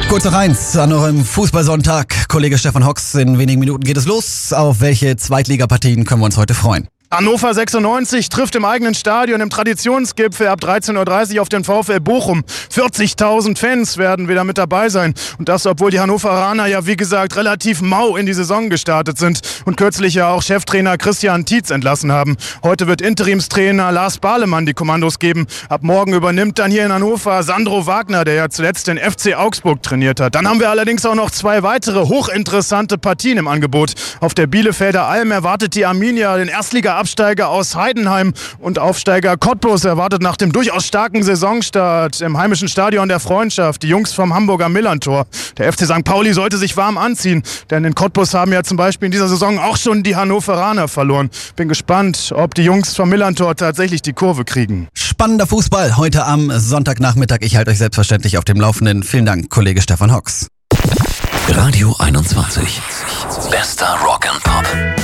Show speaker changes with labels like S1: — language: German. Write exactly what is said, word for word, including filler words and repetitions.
S1: Kurz nach eins an eurem Fußballsonntag. Kollege Stefan Hocks, in wenigen Minuten geht es los. Auf welche Zweitligapartien können wir uns heute freuen?
S2: Hannover sechsundneunzig trifft im eigenen Stadion im Traditionsgipfel ab dreizehn Uhr dreißig auf den VfL Bochum. vierzigtausend Fans werden wieder mit dabei sein. Und das, obwohl die Hannoveraner ja, wie gesagt, relativ mau in die Saison gestartet sind und kürzlich ja auch Cheftrainer Christian Tietz entlassen haben. Heute wird Interimstrainer Lars Bahlemann die Kommandos geben. Ab morgen übernimmt dann hier in Hannover Sandro Wagner, der ja zuletzt den F C Augsburg trainiert hat. Dann haben wir allerdings auch noch zwei weitere hochinteressante Partien im Angebot. Auf der Bielefelder Alm erwartet die Arminia den Erstliga Absteiger aus Heidenheim und Aufsteiger Cottbus erwartet nach dem durchaus starken Saisonstart im heimischen Stadion der Freundschaft die Jungs vom Hamburger Millantor. Der F C Sankt Pauli sollte sich warm anziehen, denn in Cottbus haben ja zum Beispiel in dieser Saison auch schon die Hannoveraner verloren. Bin gespannt, ob die Jungs vom Millantor tatsächlich die Kurve kriegen.
S1: Spannender Fußball heute am Sonntagnachmittag. Ich halte euch selbstverständlich auf dem Laufenden. Vielen Dank, Kollege Stefan Hocks.
S3: Radio einundzwanzig. Bester Rock and Pop.